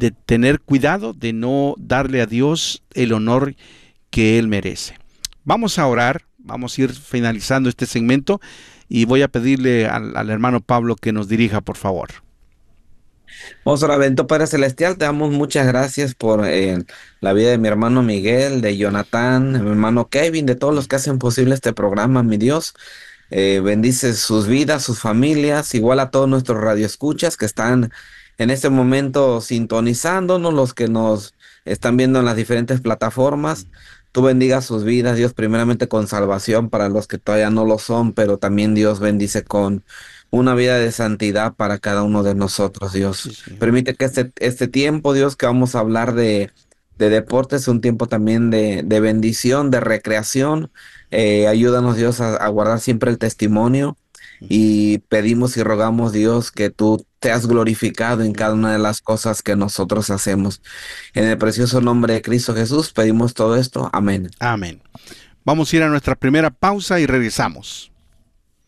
de tener cuidado de no darle a Dios el honor que Él merece. Vamos a orar, vamos a ir finalizando este segmento y voy a pedirle al hermano Pablo que nos dirija, por favor. Vamos a orar. Bendito Padre Celestial, te damos muchas gracias por la vida de mi hermano Miguel, de Jonathan, de mi hermano Kevin, de todos los que hacen posible este programa, mi Dios. Bendice sus vidas, sus familias, igual a todos nuestros radioescuchas que están en este momento sintonizándonos, los que nos están viendo en las diferentes plataformas. Tú bendiga sus vidas, Dios, primeramente con salvación para los que todavía no lo son, pero también Dios bendice con una vida de santidad para cada uno de nosotros, Sí, Dios. Señor. Permite que este tiempo, Dios, que vamos a hablar de deportes, un tiempo también de bendición, de recreación. Ayúdanos, Dios, a guardar siempre el testimonio y pedimos y rogamos, Dios, que tú te has glorificado en cada una de las cosas que nosotros hacemos. En el precioso nombre de Cristo Jesús pedimos todo esto. Amén. Amén. Vamos a ir a nuestra primera pausa y regresamos.